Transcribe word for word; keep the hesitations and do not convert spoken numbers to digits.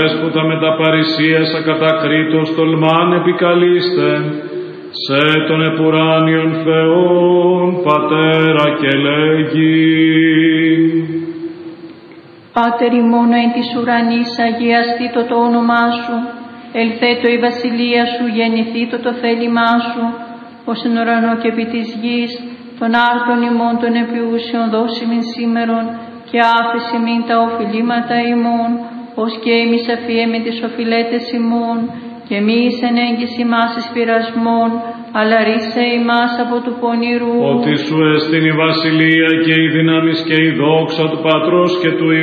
Δέσποτα με τα παρησίας ακατακρίτως τολμάν επικαλείστε, σε τον επουράνιον Θεόν Πατέρα και λέγει. Πάτερ ημών εν της ουρανής, αγιαστήτω το όνομά σου, ελθέτω η βασιλεία σου, γεννηθήτω το θέλημά σου, ως εν ουρανό και επί της γης, των άρτων ημών των επιούσιων δώσιμην σήμερον, και άφεση μην τα οφειλήματα ημών, ως και εμείς αφιέμε τις οφειλέτες ημών, και μη εις ενέγγις ημάς εις πειρασμών, αλλά ρίσε ημάς από του πονηρού. Ότι σου εστίν η βασιλεία και η δύναμις και η δόξα του Πατρός και του